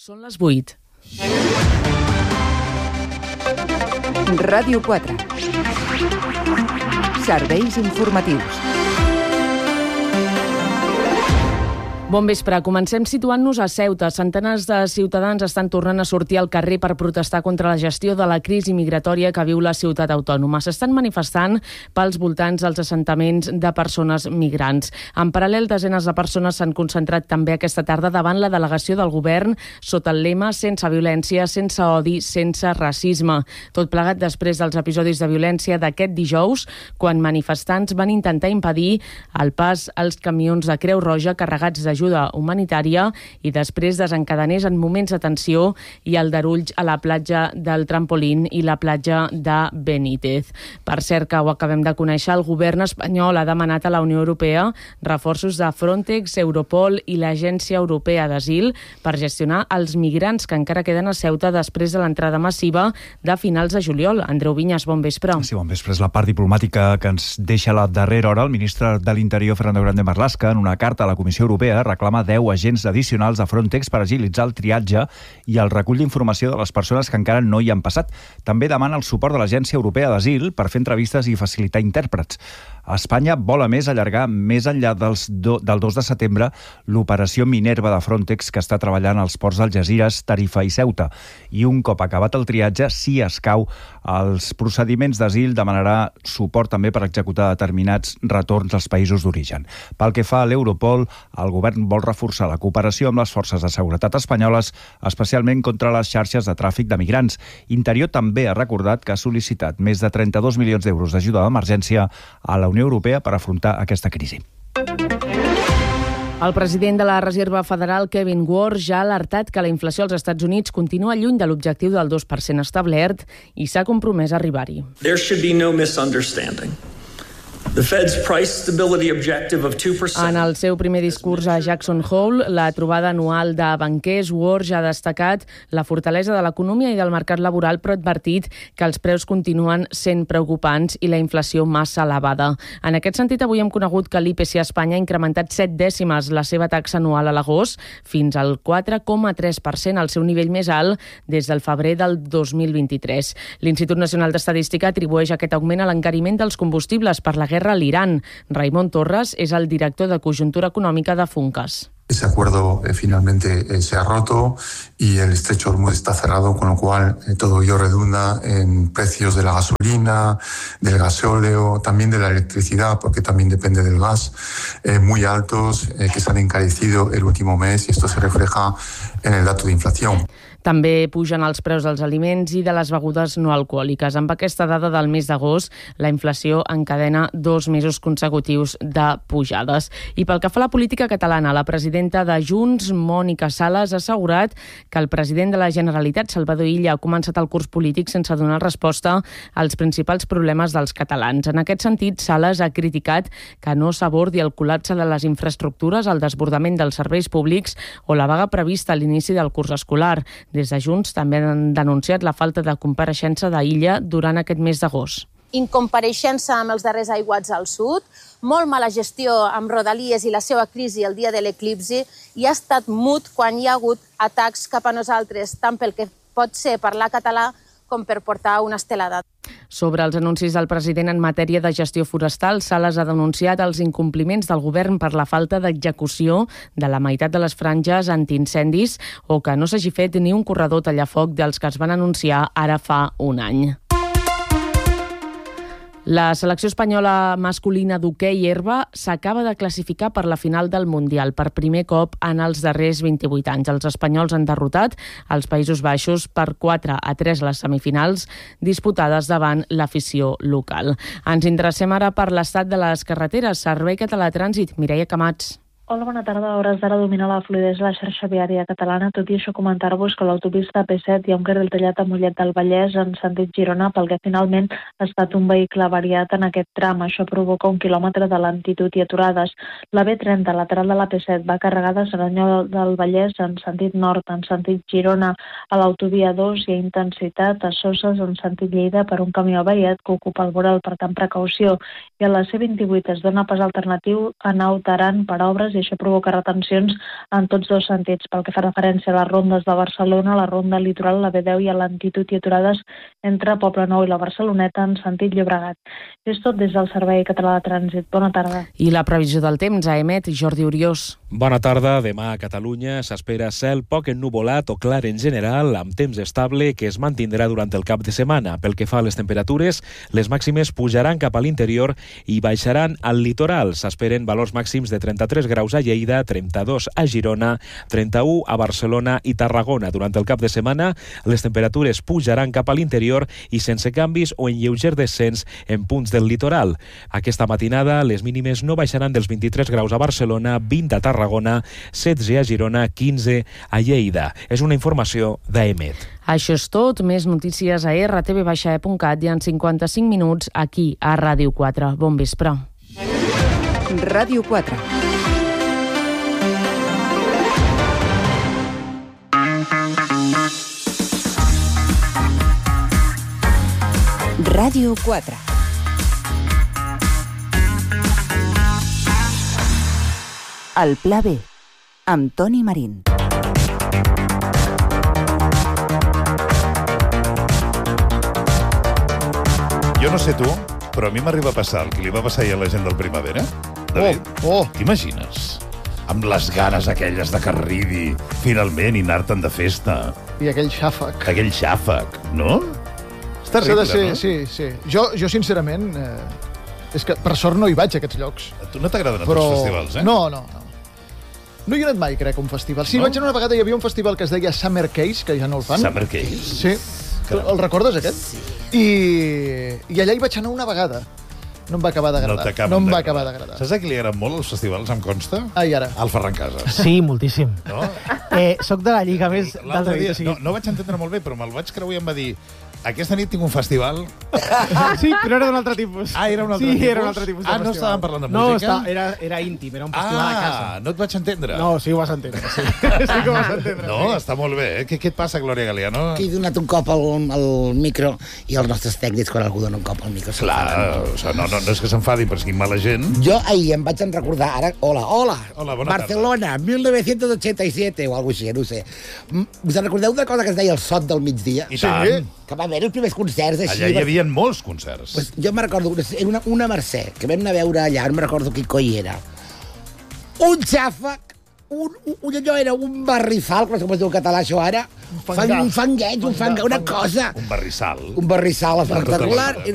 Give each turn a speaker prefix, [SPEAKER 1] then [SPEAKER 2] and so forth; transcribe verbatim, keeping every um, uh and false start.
[SPEAKER 1] Són les vuit.
[SPEAKER 2] Ràdio quatre. Serveis informatius.
[SPEAKER 1] Bon vespre. Comencem situant-nos a Ceuta. Centenars de ciutadans estan tornant a sortir al carrer per protestar contra la gestió de la crisi migratòria que viu la ciutat autònoma. S'estan manifestant pels voltants dels assentaments de persones migrants. En paral·lel, desenes de persones s'han concentrat també aquesta tarda davant la delegació del govern sota el lema «Sense violència, sense odi, sense racisme». Tot plegat després dels episodis de violència d'aquest dijous, quan manifestants van intentar impedir el pas als camions de Creu Roja carregats d'ajuda humanitària i després desencadenés en moments de tensió i aldarulls a la platja del Trampolín i la platja de Benítez. Per cert, que ho acabem de conèixer, el govern espanyol ha demanat a la Unió Europea reforços de Frontex, Europol i l'Agència Europea d'Asil per gestionar els migrants que encara queden a Ceuta després de l'entrada massiva de finals de juliol. Andreu Viñas, bon vespre.
[SPEAKER 3] Sí, bon vespre. És la part diplomàtica que ens deixa a la darrera hora. El ministre de l'Interior, Fernando Grande Marlaska, en una carta a la Comissió Europea, reclama deu agents addicionals de Frontex per agilitzar el triatge i el recull d'informació de les persones que encara no hi han passat. També demana el suport de l'Agència Europea d'Asil per fer entrevistes i facilitar intèrprets. Espanya vol, a més, allargar més enllà dels do, del dos de setembre l'operació Minerva de Frontex que està treballant als ports d'Algesires, Tarifa i Ceuta. I un cop acabat el triatge, si escau els procediments d'asil, demanarà suport també per executar determinats retorns als països d'origen. Pel que fa a l'Europol, el govern vol reforçar la cooperació amb les forces de seguretat espanyoles, especialment contra les xarxes de tràfic de migrants. Interior també ha recordat que ha sol·licitat més de trenta-dos milions d'euros d'ajuda d'emergència a la Unió Europea per afrontar aquesta crisi.
[SPEAKER 1] El president de la Reserva Federal, Kevin Warsh, ja ha alertat que la inflació als Estats Units continua lluny de l'objectiu del dos per cent establert i s'ha compromès a arribar-hi.
[SPEAKER 4] There should be no misunderstanding. The Fed's price stability objective of two percent.
[SPEAKER 1] En el seu primer discurs a Jackson Hole, la trobada anual de banquers, Warsh ha destacat la fortalesa de l'economia i del mercat laboral, però ha advertit que els preus continuen sent preocupants i la inflació massa elevada. En aquest sentit, avui hem conegut que l'I P C a Espanya ha incrementat set dècimes la seva taxa anual a l'agost fins al quatre coma tres per cent, el seu nivell més alt des del febrer del dos mil vint-i-tres. L'Institut Nacional d'Estadística atribueix aquest augment a l'encariment dels combustibles per la guerra a l'Iran. Raimon Torres és el director de Conjuntura Econòmica de Funcas.
[SPEAKER 5] Ese acuerdo eh, finalmente eh, se ha roto y el estrecho de Hormuz está cerrado, con lo cual eh, todo ello redunda en precios de la gasolina, del gasóleo, también de la electricidad, porque también depende del gas, eh, muy altos, eh, que se han encarecido el último mes y esto se refleja en el dato de inflación.
[SPEAKER 1] També pugen els preus dels aliments i de les begudes no alcohòliques. Amb aquesta dada del mes d'agost, la inflació encadena dos mesos consecutius de pujades. I pel que fa a la política catalana, la presidenta de Junts, Mònica Sales, ha assegurat que el president de la Generalitat, Salvador Illa, ha començat el curs polític sense donar resposta als principals problemes dels catalans. En aquest sentit, Sales ha criticat que no s'abordi el col·lapse de les infraestructures, el desbordament dels serveis públics o la vaga prevista a l'inici del curs escolar. Des de Junts també han denunciat la falta de compareixença d'Illa durant aquest mes d'agost.
[SPEAKER 6] Incompareixença amb els darrers aiguats al sud, molt mala gestió amb Rodalies i la seva crisi el dia de l'eclipsi i ha estat mut quan hi ha hagut atacs cap a nosaltres, tant pel que pot ser parlar català com per portar una estelada.
[SPEAKER 1] Sobre els anuncis del president en matèria de gestió forestal, Sales ha denunciat els incompliments del govern per la falta d'execució de la meitat de les franges antiincendis o que no s'hagi fet ni un corredor tallafoc dels que es van anunciar ara fa un any. La selecció espanyola masculina d'hoquei herba s'acaba de classificar per la final del Mundial per primer cop en els darrers vint-i-vuit anys. Els espanyols han derrotat els Països Baixos per quatre a tres a les semifinals disputades davant l'afició local. Ens interessem ara per l'estat de les carreteres. Servei Català de Trànsit, Mireia Camats.
[SPEAKER 7] Hola, bona tarda. A hores d'ara domina la fluïdesa de la xarxa viària catalana. Tot i això, comentar-vos que l'autopista P set i a un carril tallat a Mollet del Vallès en sentit Girona, pel que finalment ha estat un vehicle variat en aquest tram. Això provoca un quilòmetre de lentitud i aturades. La B trenta, lateral de la P set, va carregada a Cerdanyola del Vallès en sentit nord, en sentit Girona. A l'autovia dos hi ha intensitat a Soses en sentit Lleida per un camió avariat que ocupa el vorel, per tant precaució. I a la C vint-i-vuit es dona pas alternatiu a Naut Aran per obres i això provoca retencions en tots dos sentits. Pel que fa referència a les rondes de Barcelona, la ronda litoral, la B deu i a l'Antitud i aturades entre Poblenou i la Barceloneta en sentit Llobregat. És tot des del Servei Català de Trànsit. Bona tarda.
[SPEAKER 1] I la previsió del temps a Emet, Jordi Oriós.
[SPEAKER 8] Bona tarda. Demà a Catalunya s'espera cel poc ennuvolat o clar en general, amb temps estable que es mantindrà durant el cap de setmana. Pel que fa a les temperatures, les màximes pujaran cap a l'interior i baixaran al litoral. S'esperen valors màxims de trenta-tres graus a Lleida, trenta-dos a Girona, trenta-u a Barcelona i Tarragona. Durant el cap de setmana, les temperatures pujaran cap a l'interior i sense canvis o en lleuger descens en punts del litoral. Aquesta matinada, les mínimes no baixaran dels vint-i-tres graus a Barcelona, vint a Tarragona, setze a Girona, quinze a Lleida. És una informació d'Emet.
[SPEAKER 1] Això és tot. Més notícies a erre te ve baixa e punt cat i en cinquanta-cinc minuts aquí a Ràdio quatre. Bon vespre.
[SPEAKER 2] Ràdio quatre. Ràdio quatre. El Pla B, amb Toni Marín.
[SPEAKER 9] Jo no sé tu, però a mi m'arriba a passar el que li va passar ahir a la gent del Primavera. David,
[SPEAKER 10] oh, oh.
[SPEAKER 9] T'imagines? Amb les ganes aquelles de que arribi finalment i anar-te'n de festa.
[SPEAKER 10] I aquell xàfec.
[SPEAKER 9] Aquell xàfec, no? És terrible,
[SPEAKER 10] ser,
[SPEAKER 9] no?
[SPEAKER 10] Sí, sí. Jo, jo sincerament, eh, és que per sort no hi vaig a aquests llocs.
[SPEAKER 9] A tu no t'agraden
[SPEAKER 10] però...
[SPEAKER 9] tots els festivals, eh?
[SPEAKER 10] No, no, no. No hi he anat mai, crec, a un festival. Sí, no? Vaig anar una vegada, hi havia un festival que es deia Summer Case, que ja no el fan.
[SPEAKER 9] Summer Case?
[SPEAKER 10] Sí. Caram. El recordes, aquest? Sí. I, I allà hi vaig anar una vegada. No em va acabar d'agradar. No, no em va acabar d'agradar.
[SPEAKER 9] Saps a qui li agraden molt els festivals, em consta?
[SPEAKER 10] Ah, i ara?
[SPEAKER 9] Al Ferran Casas.
[SPEAKER 11] Sí, moltíssim.
[SPEAKER 9] No?
[SPEAKER 11] Eh, soc de la lliga més...
[SPEAKER 9] L'altre dia, no, no vaig entendre molt bé, però me'l vaig creuar i em va dir aquesta nit tinc un festival.
[SPEAKER 11] Sí, però era d'un altre tipus.
[SPEAKER 9] Ah, era un altre
[SPEAKER 11] sí,
[SPEAKER 9] tipus?
[SPEAKER 11] Sí, era un altre tipus de
[SPEAKER 9] ah,
[SPEAKER 11] festival.
[SPEAKER 9] no estàvem parlant de
[SPEAKER 11] no,
[SPEAKER 9] música?
[SPEAKER 11] No, era, era íntim, era un festival
[SPEAKER 9] ah,
[SPEAKER 11] a casa.
[SPEAKER 9] Ah, no et vaig entendre.
[SPEAKER 11] No, sí ho vas entendre, sí. Sí que ho vas entendre.
[SPEAKER 9] No, sí. Està molt bé, eh? Què, què et passa, Glòria Galiano?
[SPEAKER 12] Aquí he donat un cop al, al micro i els nostres tècnics, quan algú dona un cop al micro...
[SPEAKER 9] Clar, o sigui, no, no, no és que s'enfadin, però és que mala gent.
[SPEAKER 12] Jo ahir em vaig en recordar, ara, hola, hola,
[SPEAKER 9] hola bona
[SPEAKER 12] Barcelona,
[SPEAKER 9] tarda.
[SPEAKER 12] mil nou-cents ochenta-siete o alguna cosa així, no ho sé. Us en recordeu una cosa que es deia el Sot del migdia?
[SPEAKER 9] I tant.
[SPEAKER 12] Que va haver els primers concerts així.
[SPEAKER 9] Allà hi havia molts concerts.
[SPEAKER 12] Pues jo me'n recordo, una, una Mercè, que vam anar a veure allà, no me'n recordo qui coi era. Un xàfec, un, un, allò era un barrifal, com es diu en català això ara, un, fang, un fangueig, un fang, una cosa.
[SPEAKER 9] Un barrissal.
[SPEAKER 12] Un barrissal espectacular.